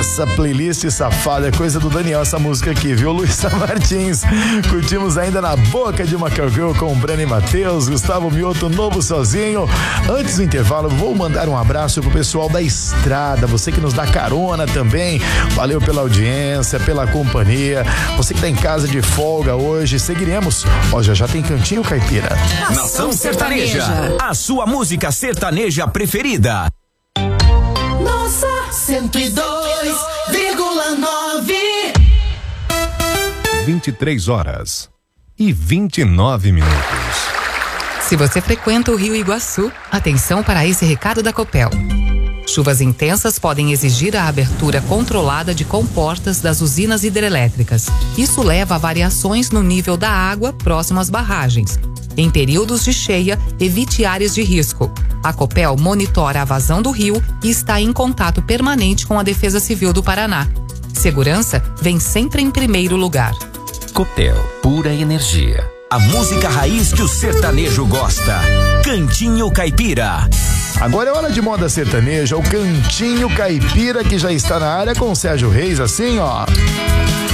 Essa playlist safada é coisa do Daniel, essa música aqui, viu? Luísa Martins. Curtimos ainda Na Boca de uma Cowgirl com Breno e Matheus, Gustavo Mioto, Novo Sozinho. Antes do intervalo, vou mandar um abraço pro pessoal da estrada, você que nos dá carona também. Valeu pela audiência, pela companhia. Você que tá em casa de folga hoje, seguiremos. Ó, já tem Cantinho Caipira. Nação Sertaneja, a sua música sertaneja preferida. Nossa 102,9. 23h29. Se você frequenta o Rio Iguaçu, atenção para esse recado da Copel. Chuvas intensas podem exigir a abertura controlada de comportas das usinas hidrelétricas. Isso leva a variações no nível da água próximo às barragens. Em períodos de cheia, evite áreas de risco. A Copel monitora a vazão do rio e está em contato permanente com a Defesa Civil do Paraná. Segurança vem sempre em primeiro lugar. Copel, pura energia. A música raiz que o sertanejo gosta. Cantinho Caipira. Agora é hora de moda sertaneja, o Cantinho Caipira, que já está na área com o Sérgio Reis, assim, ó.